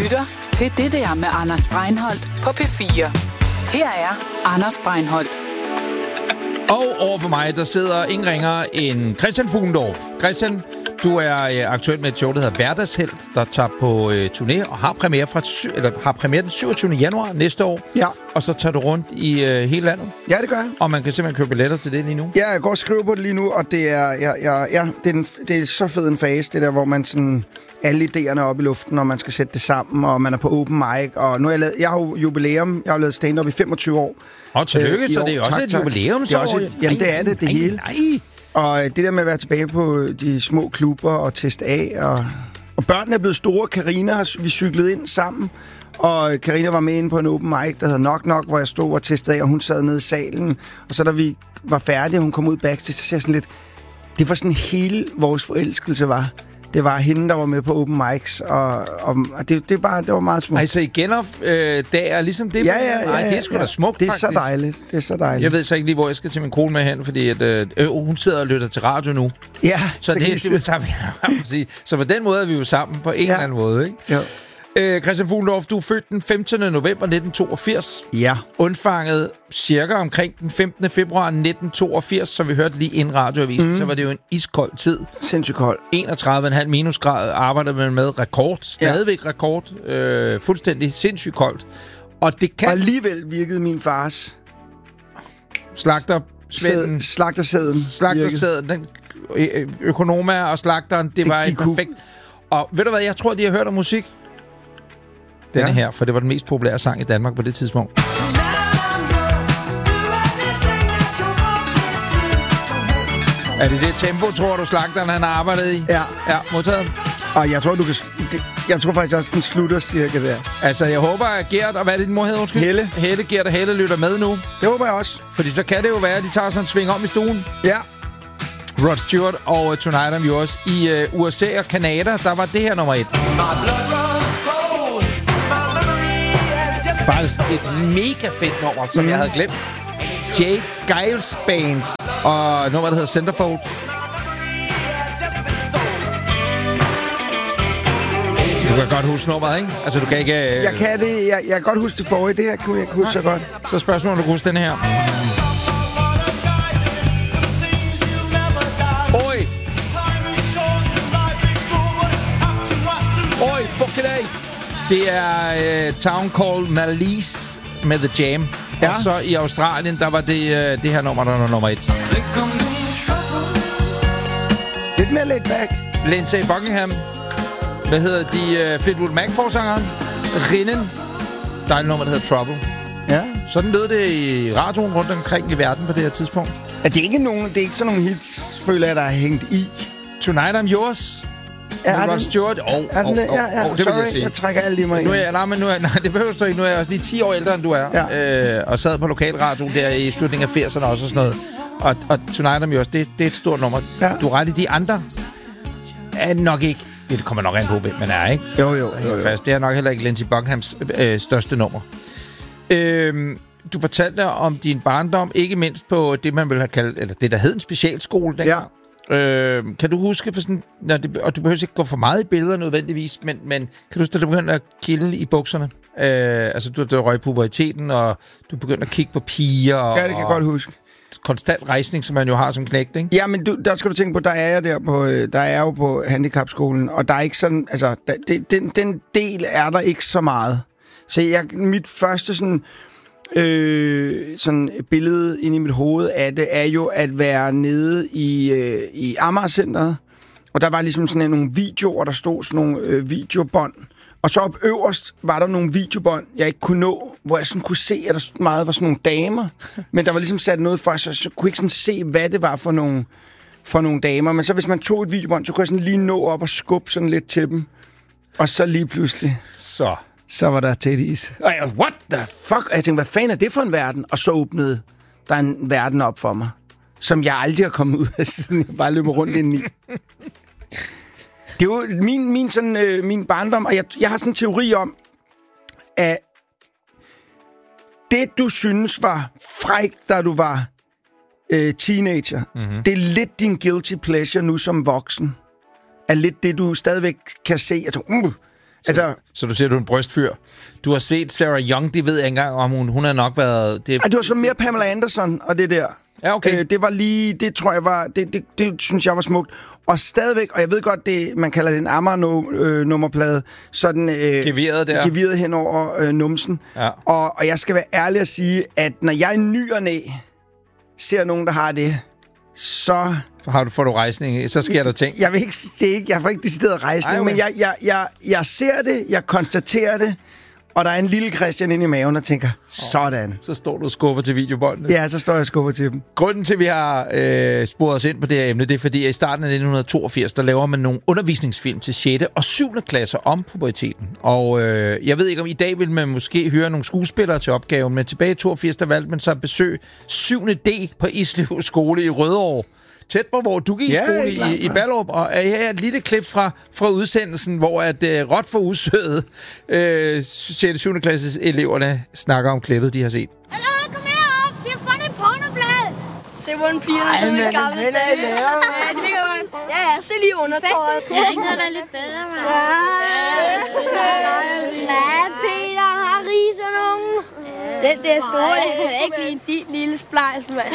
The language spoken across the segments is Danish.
lytter til Det der med Anders Breinholt på P4. Her er Anders Breinholt. Og overfor mig, der sidder ingen ringer end Christian Fuglendorf. Christian, du er aktuelt med et show, der hedder Hverdagshelt, der tager på turné og har premiere den 27. januar næste år. Ja. Og så tager du rundt i hele landet. Ja, det gør jeg. Og man kan simpelthen købe billetter til det lige nu. Ja, jeg går og skriver på det lige nu, og det er, det er så fed en fase, det der, hvor man sådan alle idéerne er oppe i luften, og man skal sætte det sammen, og man er på open mic, og nu har jeg har jo jubilæum, jeg har lavet stand-up i 25 år. Og tillykke, så det er også et jubilæumsår. Jamen, det er det hele. Nej. Og det der med at være tilbage på de små klubber og teste af, og børnene er blevet store. Carina har vi cyklet ind sammen, og Carina var med inde på en open mic, der hedder Nok Nok, hvor jeg stod og testede af, og hun sad nede i salen. Og så da vi var færdige, hun kom ud backstage, så sagde jeg sådan lidt, det var sådan hele vores forelskelse var. Det var hende, der var med på open mics, og det var meget smukt. Altså igen det er ligesom det. Ja. Nej, det er sgu da smukt, det er faktisk. Det er så dejligt. Jeg ved så ikke lige, hvor jeg skal til min kone med hen, fordi at, hun sidder og lytter til radio nu. Ja, så det er simpelthen så på den måde er vi jo sammen på en eller anden måde, ikke? Ja. Christian Fuglendorf, du er født den 15. november 1982. Ja. Undfanget cirka omkring den 15. februar 1982, som vi hørte lige inden radioavisen, så var det jo en iskold tid. Sindssygt kold. 31,5 minusgrad arbejder man med rekord. Stadigvæk rekord. Fuldstændig sindssygt koldt. Og det kan... Og alligevel virkede min fars... Slagtersæden. Den økonoma og slagteren, det var perfekt. Og ved du hvad, jeg tror, de har hørt om musik. Denne her, for det var den mest populære sang i Danmark på det tidspunkt. Er det tempo, tror du, slagteren han har arbejdet i? Ja. Ja, modtaget. Og jeg tror, jeg tror faktisk også, den slutter cirka der. Altså, jeg håber, at Gert, og hvad er det, din mor hedder? Helle. Gert og Helle lytter med nu. Det håber jeg også. Fordi så kan det jo være, at de tager sådan en sving om i stuen. Ja. Rod Stewart og Tonight I'm Yours. I USA og Canada, der var det her nummer 1. Faktisk et mega fedt nummer, som jeg havde glemt. Jay Giles Band og nummer, der hedder Centerfold. Du kan godt huske nummeret, ikke? Altså, du kan ikke... Jeg kan det. Jeg kan godt huske det forrige. Det her kunne jeg huske så godt. Så spørgsmålet, du kan huske den her. Oj, fuck it af. Det er Town Called Malice med The Jam. Ja. Og så i Australien, der var det her nummer, der var nummer 1. Lidt mere laid back. Lindsey Buckingham. Hvad hedder de? Fleetwood Mac-forsangeren. Rinnen. Der er et nummer, der hedder Trouble. Ja. Sådan lød det i radioen rundt omkring i verden på det her tidspunkt. Er det ikke sådan nogle hits, føler jeg, der er hængt i? Tonight I'm Yours. Rod Stewart. Det vil jeg sige. Jeg trækker alt i mig ind. Nej, det behøver du ikke. Nu er jeg også lige 10 år ældre, end du er. Ja. Og sad på lokalradioen der i slutningen af 80'erne også og sådan noget. Og Tonight I'm Yours, det er et stort nummer. Ja. Du er ret i de andre. Er nok ikke... Det kommer nok an på, hvem man er, ikke? Jo. Det er nok heller ikke Lindsey Buckinghams største nummer. Du fortalte om din barndom, ikke mindst på det, man ville have kaldt... Eller det, der hed en specialskole dengang. Ja. Kan du huske, for sådan, og du behøver ikke gå for meget i billeder nødvendigvis, men kan du huske, at du begyndte at kilde i bukserne? Altså, du røg puberteten, og du begyndte at kigge på piger. Ja, det kan jeg godt huske. Konstant rejsning, som man jo har som knægt, ikke? Ja, men der skal du tænke på, der er jo på handicapskolen, og der er ikke sådan, altså, den del er der ikke så meget. Så mit første sådan billede inde i mit hoved af det, er jo at være nede i Amager-centret. Og der var ligesom sådan nogle videoer, der stod sådan nogle videobånd. Og så op øverst var der nogle videobånd, jeg ikke kunne nå, hvor jeg sådan kunne se, at der meget var sådan nogle damer. Men der var ligesom sat noget for, så kunne jeg ikke sådan se, hvad det var for nogle damer. Men så hvis man tog et videobånd, så kunne jeg sådan lige nå op og skubbe sådan lidt til dem. Og så lige pludselig... Så var der tættis. Og jeg, what the fuck? Og jeg tænkte, hvad fanden er det for en verden? Og så åbnede der en verden op for mig, som jeg aldrig har kommet ud af, siden jeg bare løber rundt ind i. Det er jo min barndom, og jeg har sådan en teori om, at det, du synes var frækt, da du var teenager, det er lidt din guilty pleasure nu som voksen. Er lidt det, du stadigvæk kan se. Jeg tror, Så du siger, du er en brystfyr. Du har set Sarah Young, det ved jeg ikke engang, om hun har nok været... Det var så mere Pamela Anderson og det der. Ja, okay. Det var lige... Det tror jeg var... Det synes jeg var smukt. Og stadigvæk, og jeg ved godt, man kalder det en Amager-nummerplade, sådan... Geveret der. Geveret hen over numsen. Ja. Og jeg skal være ærlig at sige, at når jeg i ny og næ ser nogen, der har det, så... Får du rejsning, så sker der ting. Jeg får ikke decideret rejsning, men jeg ser det, jeg konstaterer det, og der er en lille Christian inde i maven, der tænker, sådan. Så står du og skubber til videobåndene. Ja, så står jeg og skubber til dem. Grunden til, at vi har sporet os ind på det her emne, det er fordi, at i starten af 1982, der laver man nogle undervisningsfilm til 6. og 7. klasser om puberteten. Og jeg ved ikke, om i dag vil man måske høre nogle skuespillere til opgaven, men tilbage i 82, der valgte man så at besøge 7. D på Islev Skole i Rødovre. Tæt på, hvor du gik i skole i Ballerup. Og her er et lille klip fra udsendelsen, hvor at råt for usødet 6. og 7. klasses eleverne snakker om klippet, de har set. Hallo, kom herop! Vi har fundet et pornoblad! Se, hvor en pige er sådan en gammel dame. Ja, se lige undertøjet. Ja, ikke noget, der er lidt bedre, man. Ja, Peter har riser nogen. Den der store, det kan ikke blive din lille splejs, mand.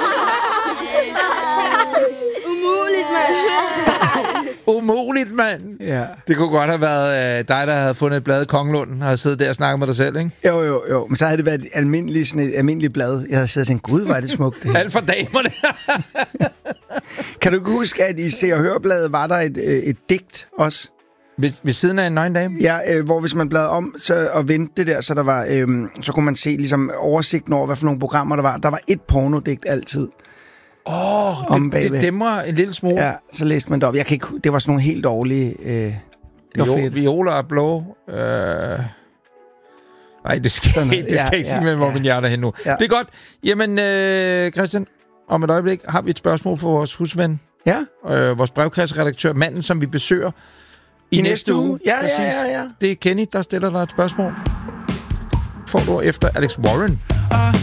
Umuligt, mand. Umuligt, mand. Ja. Det kunne godt have været dig, der havde fundet et blad i Kongelunden og havde siddet der og snakket med dig selv, ikke? Jo. Men så havde det været sådan et almindeligt blad. Jeg havde siddet og tænkt, gud, hvor er det smukt. Det alt for damerne. Kan du ikke huske, at i Se og Hør-bladet var der et digt også? Ved siden af en nøgen dame? Ja, hvor hvis man bladrede om og vendte det der, så der var, så kunne man se ligesom oversigten over, hvad for nogle programmer der var. Der var et pornodigt altid. Det dæmmer en lille smule. Ja, så læste man det op. Det var sådan nogle helt dårlige... det var fedt. Violer og blå. Nej, det skal ikke sige med, hvor min hjerte er hen nu. Ja. Det er godt. Jamen, Christian, om et øjeblik har vi et spørgsmål for vores husven. Ja. Vores brevkasseredaktør, manden, som vi besøger i næste uge. Ja. Det er Kenny, der stiller dig et spørgsmål. Får du efter Alex Warren.